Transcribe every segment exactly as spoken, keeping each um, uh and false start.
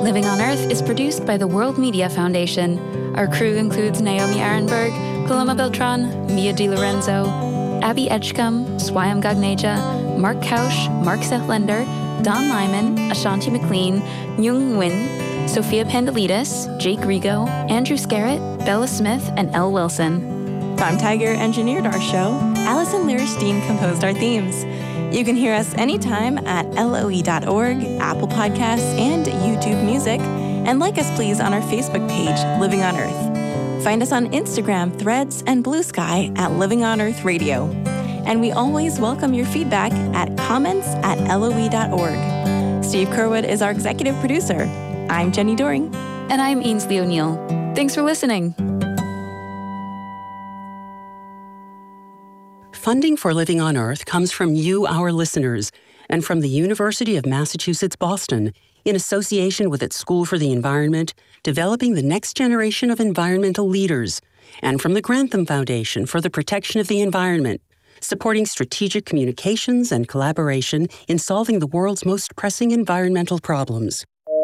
Living on Earth is produced by the World Media Foundation. Our crew includes Naomi Arenberg, Paloma Beltran, Mia DiLorenzo, Abby Edgecombe, Swayam Gagneja, Mark Kausch, Mark Sethlender, Don Lyman, Ashanti McLean, Nyung Nguyen, Sophia Pandelides, Jake Rigo, Andrew Scarrett, Bella Smith, and Elle Wilson. Farm Tiger engineered our show. Allison Lierstein composed our themes. You can hear us anytime at L O E dot org, Apple Podcasts, and YouTube Music. And like us, please, on our Facebook page, Living on Earth. Find us on Instagram, Threads, and Blue Sky at Living on Earth Radio. And we always welcome your feedback at comments at L O E dot org. Steve Curwood is our executive producer. I'm Jenny Doring. And I'm Ainsley O'Neill. Thanks for listening. Funding for Living on Earth comes from you, our listeners, and from the University of Massachusetts Boston, in association with its School for the Environment, developing the next generation of environmental leaders, and from the Grantham Foundation for the Protection of the Environment, supporting strategic communications and collaboration in solving the world's most pressing environmental problems.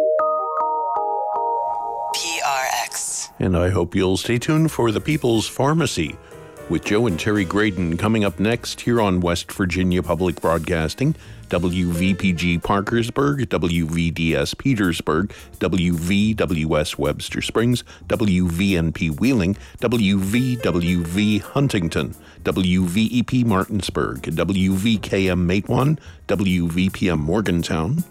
P R X. And I hope you'll stay tuned for The People's Pharmacy, with Joe and Terry Graydon coming up next here on West Virginia Public Broadcasting, W V P G Parkersburg, W V D S Petersburg, W V W S Webster Springs, W V N P Wheeling, W V W V Huntington, W V E P Martinsburg, W V K M Matewan, W V P M Morgantown,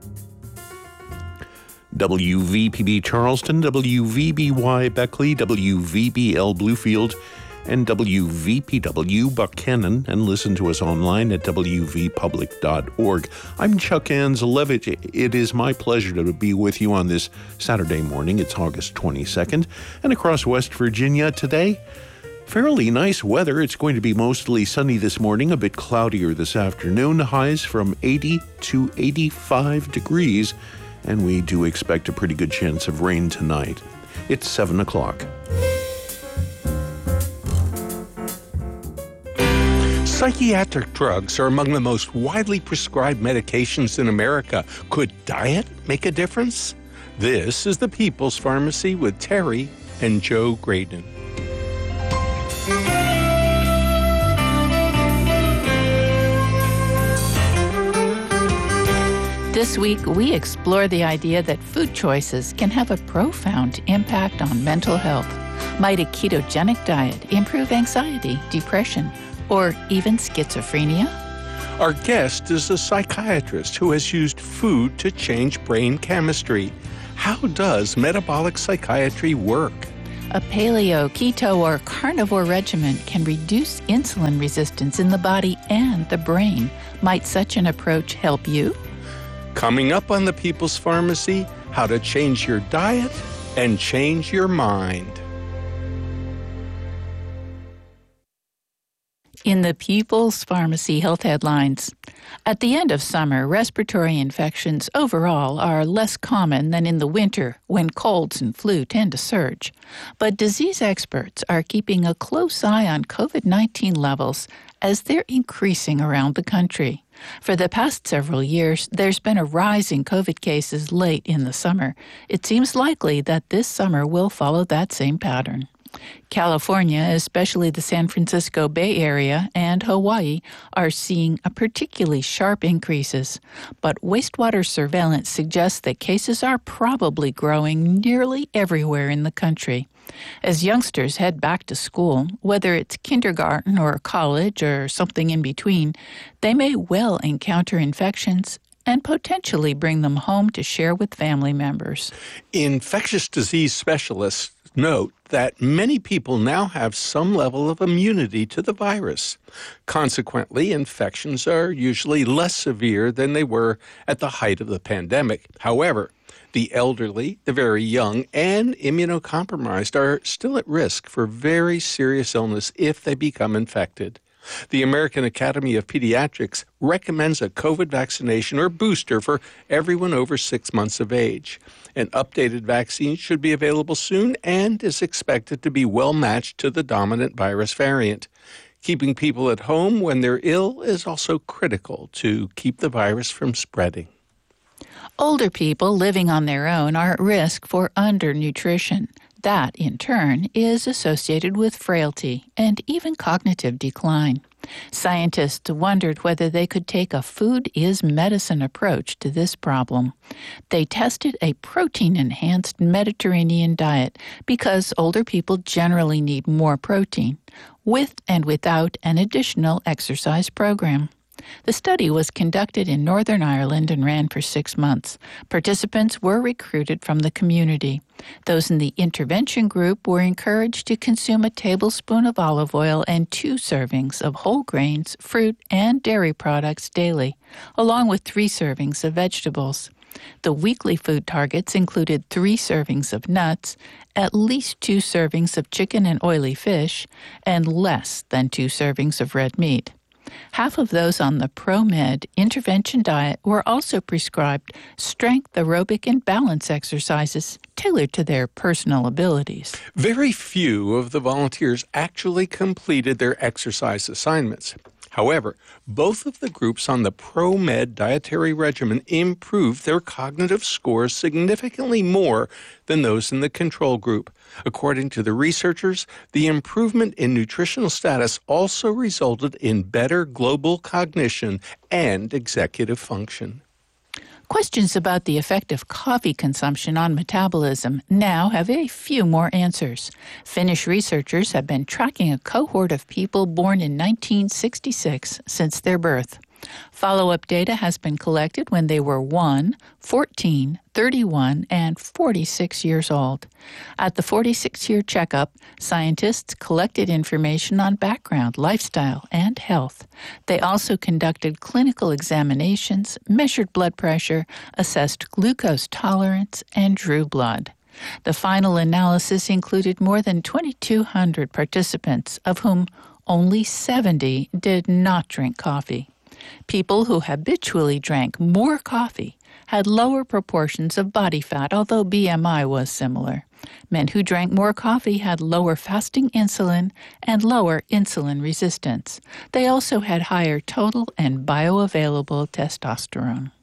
W V P B Charleston, W V B Y Beckley, W V B L Bluefield, and W V P W Buchanan, and listen to us online at w v public dot org. I'm Chuck Anzelevich. It is my pleasure to be with you on this Saturday morning. It's August twenty-second, and across West Virginia today, fairly nice weather. It's going to be mostly sunny this morning, a bit cloudier this afternoon, highs from eighty to eighty-five degrees, and we do expect a pretty good chance of rain tonight. It's seven o'clock. Psychiatric drugs are among the most widely prescribed medications in America. Could diet make a difference? This is the People's Pharmacy with Terry and Joe Graydon. This week, we explore the idea that food choices can have a profound impact on mental health. Might a ketogenic diet improve anxiety, depression, or even schizophrenia? Our guest is a psychiatrist who has used food to change brain chemistry. How does metabolic psychiatry work? A paleo, keto, or carnivore regimen can reduce insulin resistance in the body and the brain. Might such an approach help you? Coming up on the People's Pharmacy, how to change your diet and change your mind. In the People's Pharmacy Health Headlines, at the end of summer, respiratory infections overall are less common than in the winter when colds and flu tend to surge. But disease experts are keeping a close eye on covid nineteen levels as they're increasing around the country. For the past several years, there's been a rise in COVID cases late in the summer. It seems likely that this summer will follow that same pattern. California, especially the San Francisco Bay Area and Hawaii, are seeing a particularly sharp increases. But wastewater surveillance suggests that cases are probably growing nearly everywhere in the country. As youngsters head back to school, whether it's kindergarten or college or something in between, they may well encounter infections and potentially bring them home to share with family members. Infectious disease specialists note that many people now have some level of immunity to the virus. Consequently, infections are usually less severe than they were at the height of the pandemic. However, the elderly, the very young, and immunocompromised are still at risk for very serious illness if they become infected. The American Academy of Pediatrics recommends a COVID vaccination or booster for everyone over six months of age. An updated vaccine should be available soon and is expected to be well matched to the dominant virus variant. Keeping people at home when they're ill is also critical to keep the virus from spreading. Older people living on their own are at risk for undernutrition. That, in turn, is associated with frailty and even cognitive decline. Scientists wondered whether they could take a food is medicine approach to this problem. They tested a protein-enhanced Mediterranean diet because older people generally need more protein, with and without an additional exercise program. The study was conducted in Northern Ireland and ran for six months. Participants were recruited from the community. Those in the intervention group were encouraged to consume a tablespoon of olive oil and two servings of whole grains, fruit, and dairy products daily, along with three servings of vegetables. The weekly food targets included three servings of nuts, at least two servings of chicken and oily fish, and less than two servings of red meat. Half of those on the ProMed intervention diet were also prescribed strength, aerobic, and balance exercises tailored to their personal abilities. Very few of the volunteers actually completed their exercise assignments. However, both of the groups on the ProMed dietary regimen improved their cognitive scores significantly more than those in the control group. According to the researchers, the improvement in nutritional status also resulted in better global cognition and executive function. Questions about the effect of coffee consumption on metabolism now have a few more answers. Finnish researchers have been tracking a cohort of people born in nineteen sixty-six since their birth. Follow-up data has been collected when they were one, fourteen, thirty-one, and forty-six years old. At the forty-six-year checkup, scientists collected information on background, lifestyle, and health. They also conducted clinical examinations, measured blood pressure, assessed glucose tolerance, and drew blood. The final analysis included more than twenty-two hundred participants, of whom only seventy did not drink coffee. People who habitually drank more coffee had lower proportions of body fat, although B M I was similar. Men who drank more coffee had lower fasting insulin and lower insulin resistance. They also had higher total and bioavailable testosterone.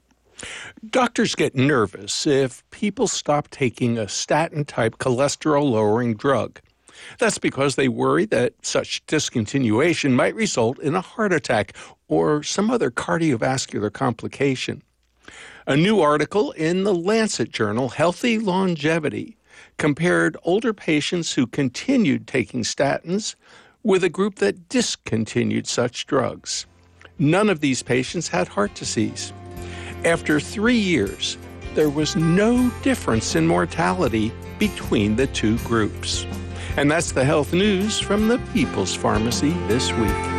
Doctors get nervous if people stop taking a statin-type cholesterol-lowering drug. That's because they worry that such discontinuation might result in a heart attack or some other cardiovascular complication. A new article in the Lancet journal, Healthy Longevity, compared older patients who continued taking statins with a group that discontinued such drugs. None of these patients had heart disease. After three years, there was no difference in mortality between the two groups. And that's the health news from the People's Pharmacy this week.